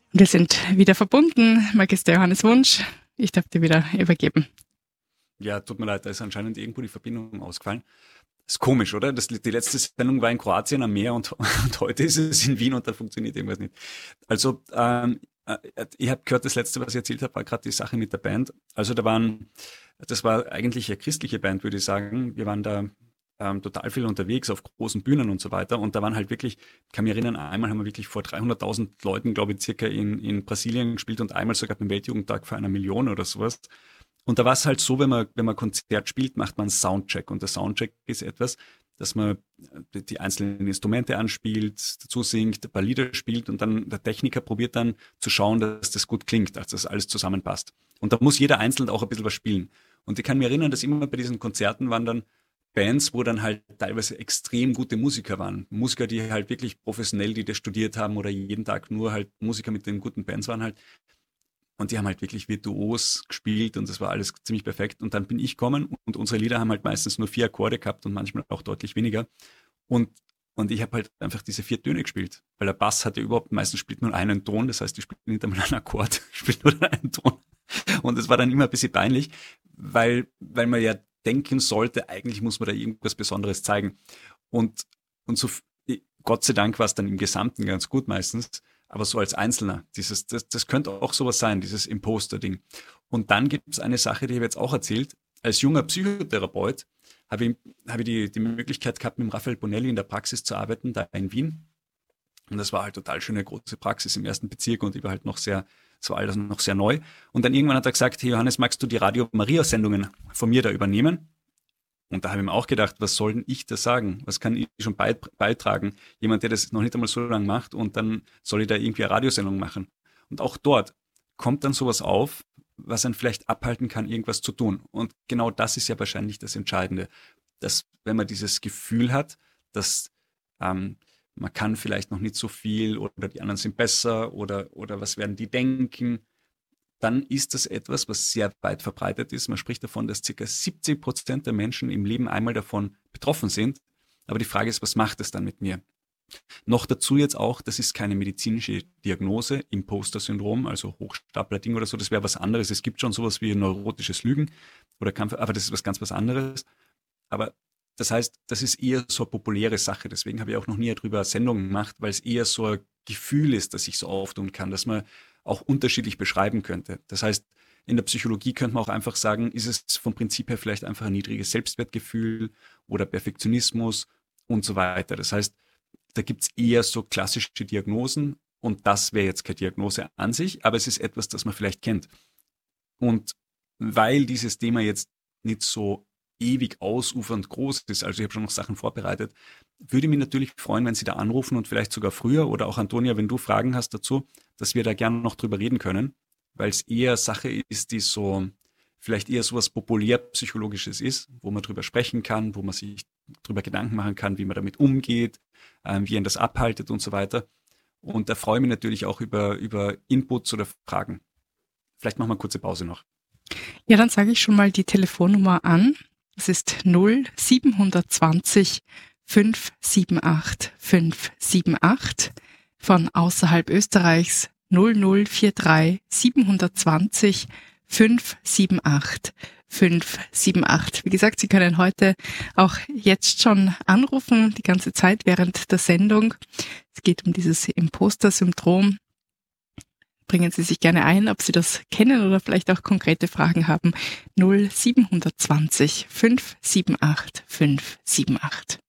Wir sind wieder verbunden. Magister Johannes Wunsch, ich darf dir wieder übergeben. Ja, tut mir leid, da ist anscheinend irgendwo die Verbindung ausgefallen. Ist komisch, oder? Die letzte Sendung war in Kroatien am Meer und heute ist es in Wien und da funktioniert irgendwas nicht. Also, ich habe gehört, das letzte, was ich erzählt habe, war gerade die Sache mit der Band. Also das war eigentlich eine christliche Band, würde ich sagen. Wir waren da total viel unterwegs auf großen Bühnen und so weiter. Und da waren halt wirklich, ich kann mich erinnern, einmal haben wir wirklich vor 300.000 Leuten, glaube ich, circa in Brasilien gespielt und einmal sogar beim Weltjugendtag vor 1 Million oder sowas. Und da war es halt so, wenn man Konzert spielt, macht man einen Soundcheck. Und der Soundcheck ist etwas, dass man die einzelnen Instrumente anspielt, dazu singt, ein paar Lieder spielt und dann der Techniker probiert dann zu schauen, dass das gut klingt, dass das alles zusammenpasst. Und da muss jeder einzeln auch ein bisschen was spielen. Und ich kann mich erinnern, dass immer bei diesen Konzerten waren dann Bands, wo dann halt teilweise extrem gute Musiker waren. Musiker, die halt wirklich professionell, die das studiert haben oder jeden Tag nur halt Musiker mit den guten Bands waren halt. Und die haben halt wirklich virtuos gespielt und das war alles ziemlich perfekt. Und dann bin ich gekommen und unsere Lieder haben halt meistens nur 4 Akkorde gehabt und manchmal auch deutlich weniger. Und ich habe halt einfach diese 4 Töne gespielt, weil der Bass hat ja überhaupt, meistens spielt nur einen Ton, das heißt, die spielt nicht einmal einen Akkord, spielt nur einen Ton. Und es war dann immer ein bisschen peinlich, weil man ja denken sollte, eigentlich muss man da irgendwas Besonderes zeigen. Und so, Gott sei Dank war es dann im Gesamten ganz gut meistens, aber so als Einzelner, das könnte auch sowas sein, dieses Imposter-Ding. Und dann gibt es eine Sache, die habe ich jetzt auch erzählt. Als junger Psychotherapeut habe ich die Möglichkeit gehabt, mit dem Raphael Bonelli in der Praxis zu arbeiten, da in Wien. Und das war halt total schöne große Praxis im 1. Bezirk und ich war halt es war alles noch sehr neu. Und dann irgendwann hat er gesagt, hey Johannes, magst du die Radio Maria Sendungen von mir da übernehmen? Und da habe ich mir auch gedacht, was soll denn ich da sagen? Was kann ich schon beitragen? Jemand, der das noch nicht einmal so lange macht und dann soll ich da irgendwie eine Radiosendung machen. Und auch dort kommt dann sowas auf, was einen vielleicht abhalten kann, irgendwas zu tun. Und genau das ist ja wahrscheinlich das Entscheidende, dass wenn man dieses Gefühl hat, dass man kann vielleicht noch nicht so viel oder die anderen sind besser oder was werden die denken, dann ist das etwas, was sehr weit verbreitet ist. Man spricht davon, dass ca. 70% der Menschen im Leben einmal davon betroffen sind. Aber die Frage ist, was macht es dann mit mir? Noch dazu jetzt auch, das ist keine medizinische Diagnose, Imposter-Syndrom, also Hochstapler-Ding oder so, das wäre was anderes. Es gibt schon sowas wie neurotisches Lügen oder aber das ist was anderes. Aber das heißt, das ist eher so eine populäre Sache. Deswegen habe ich auch noch nie darüber Sendungen gemacht, weil es eher so ein Gefühl ist, das ich so auftun kann, dass man auch unterschiedlich beschreiben könnte. Das heißt, in der Psychologie könnte man auch einfach sagen, ist es vom Prinzip her vielleicht einfach ein niedriges Selbstwertgefühl oder Perfektionismus und so weiter. Das heißt, da gibt es eher so klassische Diagnosen und das wäre jetzt keine Diagnose an sich, aber es ist etwas, das man vielleicht kennt. Und weil dieses Thema jetzt nicht so ewig ausufernd groß ist, also ich habe schon noch Sachen vorbereitet, würde mich natürlich freuen, wenn Sie da anrufen und vielleicht sogar früher oder auch Antonia, wenn du Fragen hast dazu, dass wir da gerne noch drüber reden können, weil es eher Sache ist, die so vielleicht eher so was populärpsychologisches ist, wo man drüber sprechen kann, wo man sich drüber Gedanken machen kann, wie man damit umgeht, wie ihn das abhaltet und so weiter. Und da freue ich mich natürlich auch über Inputs oder Fragen. Vielleicht machen wir eine kurze Pause noch. Ja, dann sage ich schon mal die Telefonnummer an. Das ist 0720 578 578 von außerhalb Österreichs 0043 720 578 578. Wie gesagt, Sie können heute auch jetzt schon anrufen, die ganze Zeit während der Sendung. Es geht um dieses Imposter-Syndrom. Bringen Sie sich gerne ein, ob Sie das kennen oder vielleicht auch konkrete Fragen haben. 0720 578 578.